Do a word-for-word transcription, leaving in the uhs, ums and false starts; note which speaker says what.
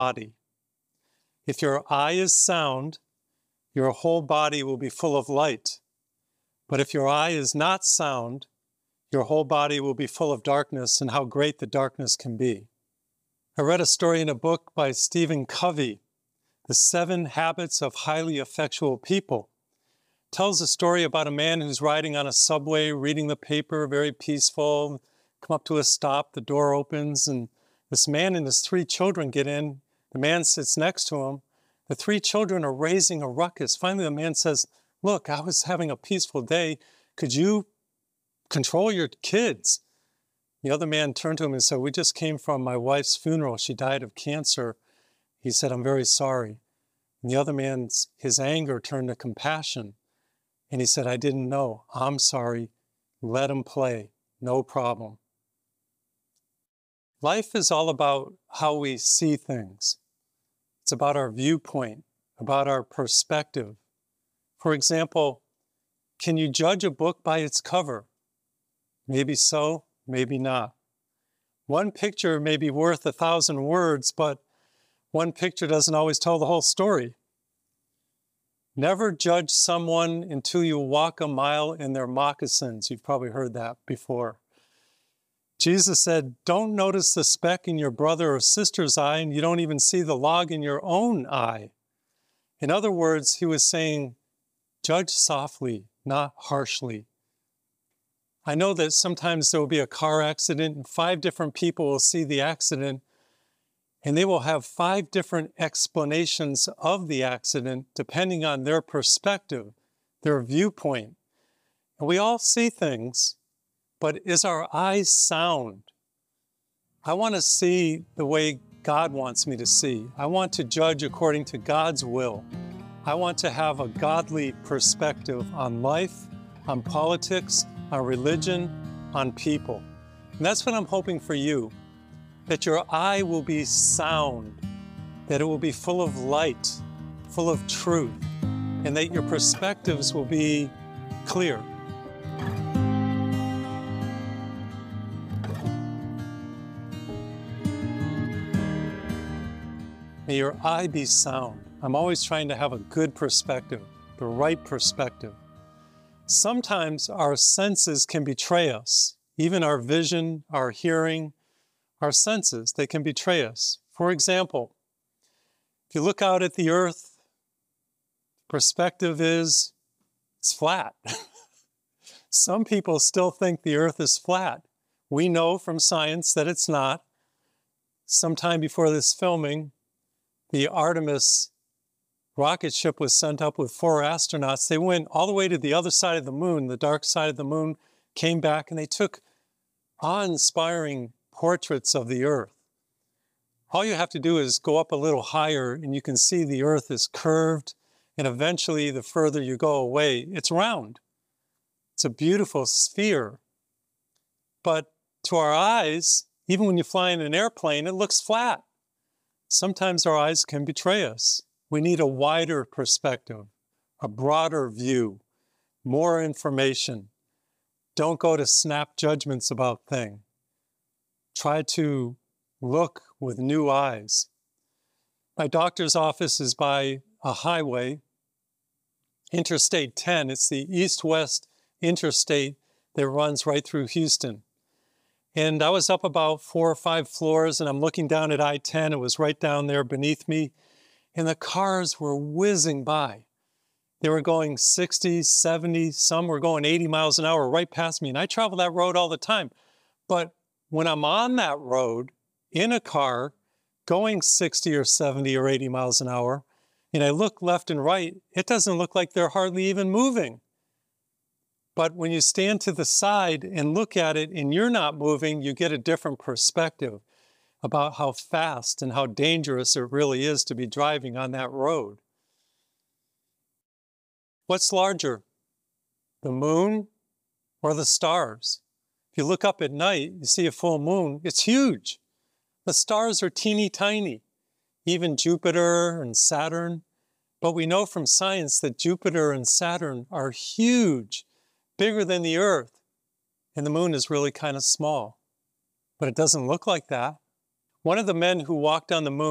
Speaker 1: body. If your eye is sound, your whole body will be full of light. But if your eye is not sound, your whole body will be full of darkness, and how great the darkness can be. I read a story in a book by Stephen Covey, The Seven Habits of Highly Effectual People. It tells a story about a man who's riding on a subway, reading the paper, very peaceful, come up to a stop, the door opens, and this man and his three children get in. The man sits next to him. The three children are raising a ruckus. Finally, the man says, "Look, I was having a peaceful day. Could you control your kids?" The other man turned to him and said, "We just came from my wife's funeral. She died of cancer." He said, "I'm very sorry." And the other man's, his anger turned to compassion. And he said, "I didn't know. I'm sorry. Let him play. No problem." Life is all about how we see things. It's about our viewpoint, about our perspective. For example, can you judge a book by its cover? Maybe so, maybe not. One picture may be worth a thousand words, but one picture doesn't always tell the whole story. Never judge someone until you walk a mile in their moccasins. You've probably heard that before. Jesus said, don't notice the speck in your brother or sister's eye, and you don't even see the log in your own eye. In other words, he was saying, judge softly, not harshly. I know that sometimes there will be a car accident, and five different people will see the accident, and they will have five different explanations of the accident, depending on their perspective, their viewpoint. And we all see things, but is our eyes sound? I want to see the way God wants me to see. I want to judge according to God's will. I want to have a godly perspective on life, on politics, on religion, on people. And that's what I'm hoping for you, that your eye will be sound, that it will be full of light, full of truth, and that your perspectives will be clear. May your eye be sound. I'm always trying to have a good perspective, the right perspective. Sometimes our senses can betray us, even our vision, our hearing, our senses, they can betray us. For example, if you look out at the earth, perspective is it's flat. Some people still think the earth is flat. We know from science that it's not. Sometime before this filming, the Artemis rocket ship was sent up with four astronauts. They went all the way to the other side of the moon, the dark side of the moon, came back, and they took awe-inspiring portraits of the earth. All you have to do is go up a little higher, and you can see the earth is curved, and eventually, the further you go away, it's round. It's a beautiful sphere. But to our eyes, even when you fly in an airplane, it looks flat. Sometimes our eyes can betray us. We need a wider perspective, a broader view, more information. Don't go to snap judgments about things. Try to look with new eyes. My doctor's office is by a highway, Interstate ten. It's the east-west interstate that runs right through Houston. And I was up about four or five floors, and I'm looking down at I ten. It was right down there beneath me. And the cars were whizzing by. They were going sixty, seventy, some were going eighty miles an hour right past me. And I travel that road all the time. But when I'm on that road, in a car, going sixty or seventy or eighty miles an hour, and I look left and right, it doesn't look like they're hardly even moving. But when you stand to the side and look at it and you're not moving, you get a different perspective about how fast and how dangerous it really is to be driving on that road. What's larger, the moon or the stars? If you look up at night, you see a full moon, it's huge. The stars are teeny tiny, even Jupiter and Saturn. But we know from science that Jupiter and Saturn are huge, bigger than the Earth, and the moon is really kind of small. But it doesn't look like that. One of the men who walked on the moon